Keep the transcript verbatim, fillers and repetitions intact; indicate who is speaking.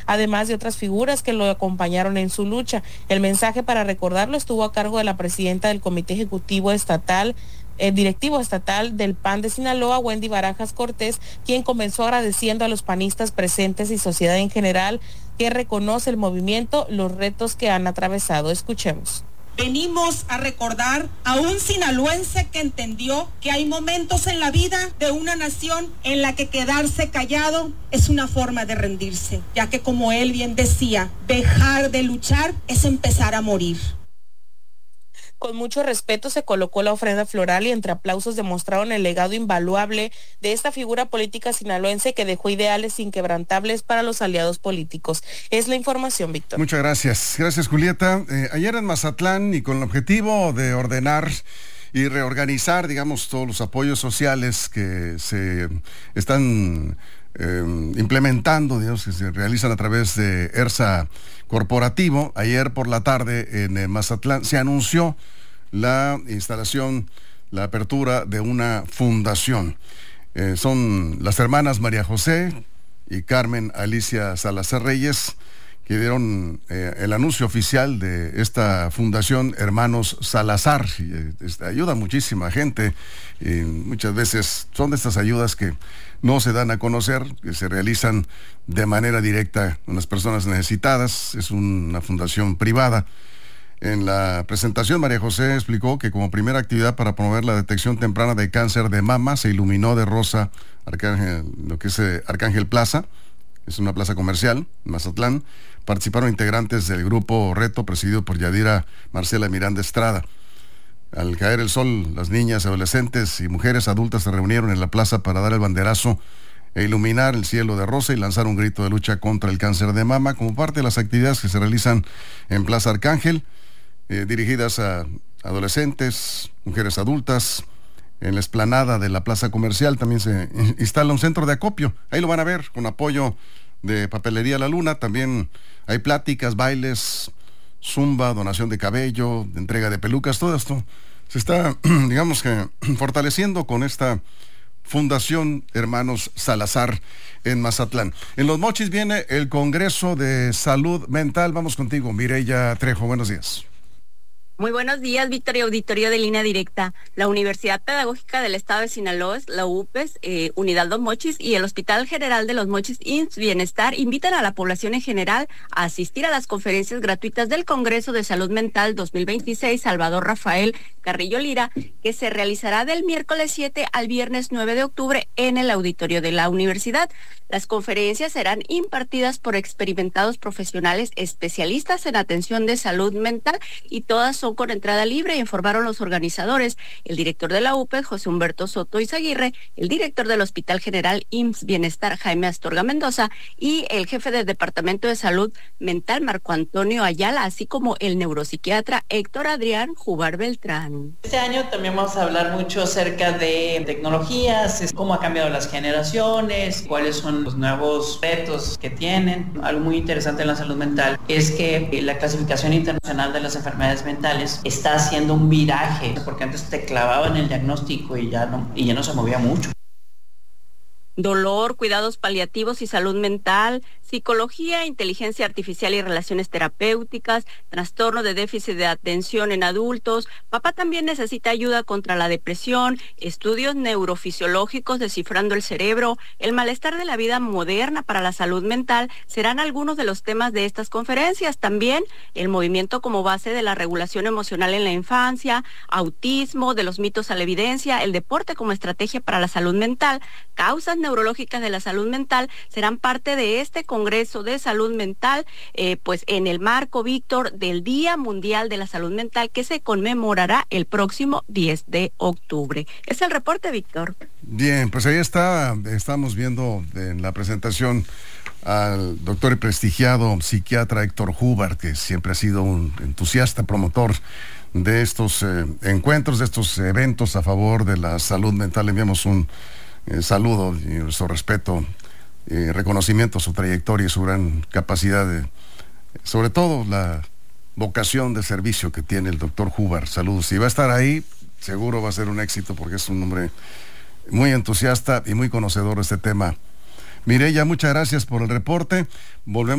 Speaker 1: además de otras figuras que lo acompañaron en su lucha. El mensaje para recordarlo estuvo a cargo de la presidenta del Comité Ejecutivo Estatal, el directivo estatal del P A N de Sinaloa, Wendy Barajas Cortés, quien comenzó agradeciendo a los panistas presentes y sociedad en general que reconoce el movimiento, los retos que han atravesado. Escuchemos.
Speaker 2: Venimos a recordar a un sinaloense que entendió que hay momentos en la vida de una nación en la que quedarse callado es una forma de rendirse, ya que como él bien decía, dejar de luchar es empezar a morir.
Speaker 1: Con mucho respeto se colocó la ofrenda floral y entre aplausos demostraron el legado invaluable de esta figura política sinaloense que dejó ideales inquebrantables para los aliados políticos. Es la información, Víctor.
Speaker 3: Muchas gracias. Gracias, Julieta. Eh, ayer en Mazatlán, y con el objetivo de ordenar y reorganizar, digamos, todos los apoyos sociales que se están eh, implementando, digamos, que se realizan a través de ERSA Corporativo, ayer por la tarde en eh, Mazatlán se anunció la instalación, la apertura de una fundación. Eh, son las hermanas María José y Carmen Alicia Salazar Reyes, que dieron eh, el anuncio oficial de esta fundación Hermanos Salazar. Y, eh, este, ayuda a muchísima gente, y muchas veces son de estas ayudas que no se dan a conocer, que se realizan de manera directa con las personas necesitadas. Es una fundación privada. En la presentación, María José explicó que como primera actividad para promover la detección temprana de cáncer de mama, se iluminó de rosa Arcángel, lo que es eh, Arcángel Plaza. Es una plaza comercial, Mazatlán. Participaron integrantes del grupo Reto, presidido por Yadira Marcela Miranda Estrada. Al caer el sol, las niñas, adolescentes y mujeres adultas se reunieron en la plaza para dar el banderazo e iluminar el cielo de rosa y lanzar un grito de lucha contra el cáncer de mama como parte de las actividades que se realizan en Plaza Arcángel, eh, dirigidas a adolescentes, mujeres adultas. En la explanada de la plaza comercial también se instala un centro de acopio. Ahí lo van a ver, con apoyo de Papelería La Luna. También hay pláticas, bailes, zumba, donación de cabello, de entrega de pelucas. Todo esto se está, digamos que, fortaleciendo con esta Fundación Hermanos Salazar en Mazatlán. En Los Mochis viene el Congreso de Salud Mental. Vamos contigo, Mireya Trejo. Buenos días.
Speaker 4: Muy buenos días, Víctor y auditorio de Línea Directa. La Universidad Pedagógica del Estado de Sinaloa, la U P E S, eh, Unidad Los Mochis y el Hospital General de Los Mochis I M S S Bienestar invitan a la población en general a asistir a las conferencias gratuitas del Congreso de Salud Mental dos mil veintiséis Salvador Rafael Carrillo Lira, que se realizará del miércoles siete al viernes nueve de octubre en el auditorio de la universidad. Las conferencias serán impartidas por experimentados profesionales especialistas en atención de salud mental y todas son con entrada libre, informaron los organizadores. El director de la U P E S, José Humberto Soto Izaguirre, el director del Hospital General I M S S Bienestar, Jaime Astorga Mendoza, y el jefe del Departamento de Salud Mental, Marco Antonio Ayala, así como el neuropsiquiatra Héctor Adrián Jubar Beltrán.
Speaker 5: Este año también vamos a hablar mucho acerca de tecnologías, cómo ha cambiado las generaciones, cuáles son los nuevos retos que tienen. Algo muy interesante en la salud mental es que la clasificación internacional de las enfermedades mentales está haciendo un viraje, porque antes te clavaban el diagnóstico y ya no, y ya no se movía mucho.
Speaker 4: Dolor, cuidados paliativos y salud mental, psicología, inteligencia artificial y relaciones terapéuticas, trastorno de déficit de atención en adultos. Papá también necesita ayuda contra la depresión, estudios neurofisiológicos descifrando el cerebro, el malestar de la vida moderna para la salud mental serán algunos de los temas de estas conferencias. También el movimiento como base de la regulación emocional en la infancia, autismo, de los mitos a la evidencia, el deporte como estrategia para la salud mental, causas neurológicas de la salud mental serán parte de este Congreso de Salud Mental, eh, pues en el marco, Víctor, del Día Mundial de la Salud Mental que se conmemorará el próximo diez de octubre. Es el reporte, Víctor.
Speaker 3: Bien, pues ahí está, estamos viendo en la presentación al doctor y prestigiado psiquiatra Héctor Jubar, que siempre ha sido un entusiasta promotor de estos eh, encuentros, de estos eventos a favor de la salud mental. Le enviamos un Eh, saludo y nuestro respeto y eh, reconocimiento a su trayectoria y su gran capacidad de, sobre todo la vocación de servicio que tiene el doctor Jubar. Saludos. Si va a estar ahí, seguro va a ser un éxito porque es un hombre muy entusiasta y muy conocedor de este tema. Mireya, muchas gracias por el reporte. Volvemos